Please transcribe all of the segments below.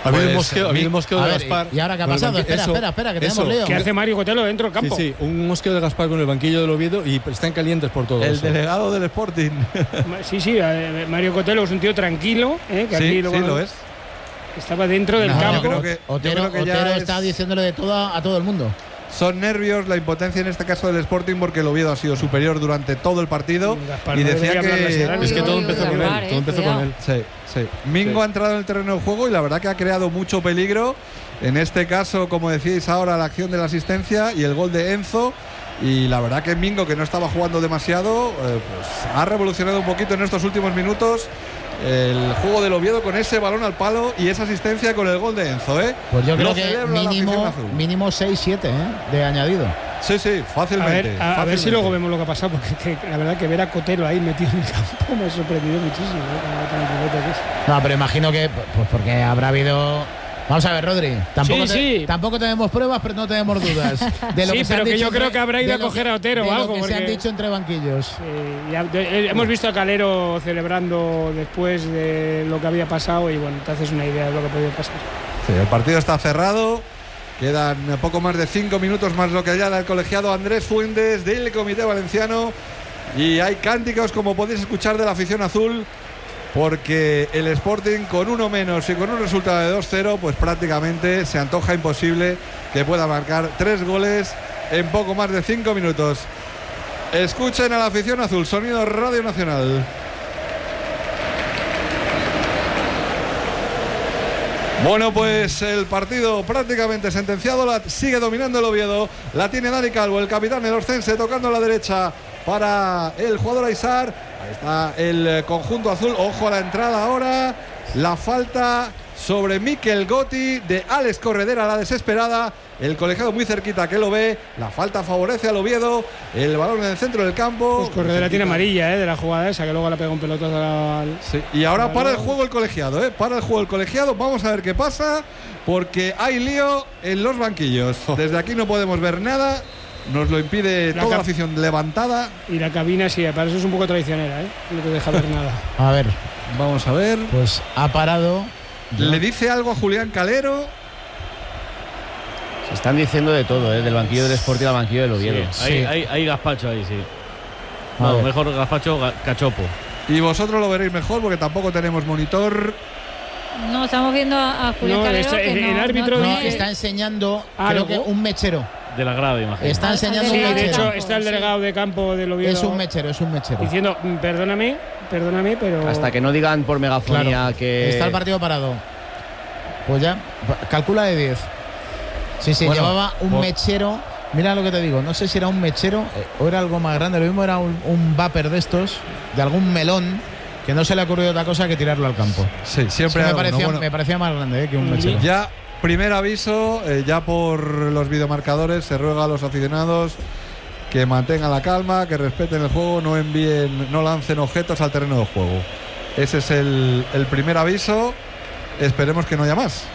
Ha habido un mosqueo de Gaspar. ¿Y ahora qué ha pasado? Espera, que tenemos lío. ¿Qué hace Mario Cotelo dentro del campo? Sí, un mosqueo de Gaspar con el banquillo del Oviedo y están calientes por todo. El delegado del Sporting. Sí, Mario Cotelo es un tío tranquilo, que sí, aquí lo es. Estaba dentro del campo. Otero está diciéndole de todo a todo el mundo. Son nervios, la impotencia en este caso del Sporting, porque el Oviedo ha sido superior durante todo el partido. Gaspar y no decía que es que todo empezó con él. Todo empezó con él. Sí. Mingo ha entrado en el terreno de juego y la verdad que ha creado mucho peligro. En este caso, como decíais ahora, la acción de la asistencia y el gol de Enzo. Y la verdad que Mingo, que no estaba jugando demasiado, pues ha revolucionado un poquito en estos últimos minutos el juego del Oviedo con ese balón al palo y esa asistencia con el gol de Enzo. Pues yo creo que mínimo 6-7 de añadido. Sí, fácilmente. A ver si luego vemos lo que ha pasado, porque la verdad que ver a Cotelo ahí metido en el campo me ha sorprendido muchísimo. No, pero imagino que pues porque habrá habido. Vamos a ver, Rodri. Tampoco tenemos pruebas, pero no tenemos dudas. De lo que pero que yo creo que habrá ido a coger a Otero o algo. Que se han dicho entre banquillos. Hemos visto a Calero celebrando después de lo que había pasado y bueno, te haces una idea de lo que podía pasar. Sí, el partido está cerrado. Quedan poco más de 5 minutos más lo que haya el colegiado Andrés Fuentes del Comité Valenciano. Y hay cánticos, como podéis escuchar, de la afición azul. Porque el Sporting con uno menos y con un resultado de 2-0 pues prácticamente se antoja imposible que pueda marcar 3 goles en poco más de 5 minutos. Escuchen a la afición azul, sonido Radio Nacional. Bueno, pues el partido prácticamente sentenciado, sigue dominando el Oviedo, la tiene Dani Calvo, el capitán del Orcense, tocando a la derecha para el jugador Aysar. Ahí está el conjunto azul, ojo a la entrada ahora, la falta sobre Mikel Gotti de Alex Corredera, la desesperada, el colegiado muy cerquita que lo ve, la falta favorece al Oviedo, el balón en el centro del campo. Pues Corredera tiene amarilla de la jugada esa, que luego le pega un pelotazo al... Sí. Y ahora para el juego el colegiado, para el juego el colegiado, vamos a ver qué pasa, porque hay lío en los banquillos, desde aquí no podemos ver nada. Nos lo impide toda la afición levantada. Y la cabina sí, para eso es un poco traicionera, no te deja ver nada. A ver, vamos a ver. Pues ha parado. ¿Le dice algo a Julián Calero? Se están diciendo de todo, del banquillo del Sporting al banquillo del Oviedo. Sí, hay gazpacho ahí, sí. No, mejor gazpacho, cachopo. Y vosotros lo veréis mejor porque tampoco tenemos monitor. No, estamos viendo a Julián Calero. El árbitro está enseñando, creo que un mechero. De la grada, imagino. Está enseñando un mechero. De hecho, está el delegado de campo del Oviedo. Es un mechero. Diciendo, perdóname, pero... Hasta que no digan por megafonía que... Está el partido parado. Pues ya, calcula de 10. Sí, bueno, llevaba un mechero. Mira lo que te digo, no sé si era un mechero o era algo más grande. Lo mismo era un vapor de estos, de algún melón, que no se le ha ocurrido otra cosa que tirarlo al campo. Sí, siempre me parecía más grande que un mechero. Ya, primer aviso, ya por los videomarcadores, se ruega a los aficionados que mantengan la calma, que respeten el juego, no lancen objetos al terreno de juego. Ese es el primer aviso. Esperemos que no haya más.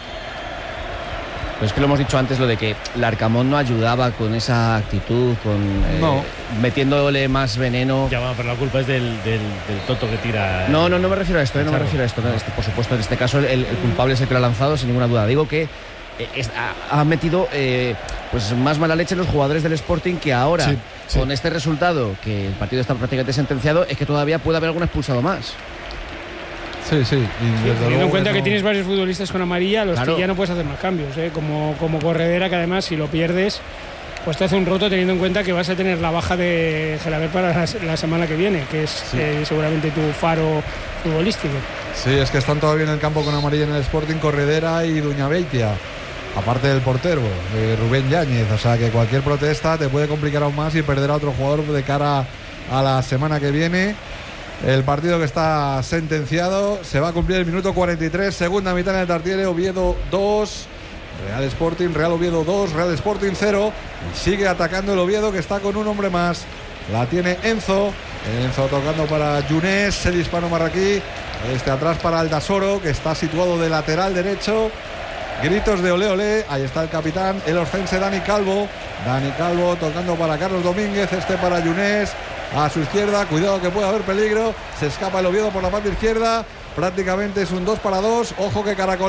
Pero es que lo hemos dicho antes, lo de que Larcamón no ayudaba con esa actitud, metiéndole más veneno. Ya va, pero la culpa es del toto que tira. No me refiero a esto, no me refiero a esto. Por supuesto, en este caso el culpable es el que lo ha lanzado, sin ninguna duda. Digo que ha metido pues más mala leche en los jugadores del Sporting, que ahora, con este resultado, que el partido está prácticamente sentenciado, es que todavía puede haber algún expulsado más. Sí. Teniendo en cuenta que tienes varios futbolistas con amarilla, los que ya no puedes hacer más cambios, como Corredera, que además si lo pierdes pues te hace un roto, teniendo en cuenta que vas a tener la baja de Gelabert para la semana que viene, que es seguramente tu faro futbolístico. Sí, es que están todavía en el campo con amarilla en el Sporting Corredera y Duñabeitia, aparte del portero Rubén Yáñez, o sea que cualquier protesta te puede complicar aún más y perder a otro jugador de cara a la semana que viene. El partido que está sentenciado, se va a cumplir el minuto 43, segunda mitad en el Tartiere. Oviedo 2, Real Oviedo 2, Real Sporting 0. Y sigue atacando el Oviedo, que está con un hombre más. La tiene Enzo tocando para Younes, el hispano marroquí. Atrás para Aldasoro, que está situado de lateral derecho. Gritos de olé olé, ahí está el capitán, el orcense Dani Calvo tocando para Carlos Domínguez, para Younes. A su izquierda, cuidado que puede haber peligro. Se escapa el Oviedo por la parte izquierda. Prácticamente es un 2 para 2. Ojo que Caracol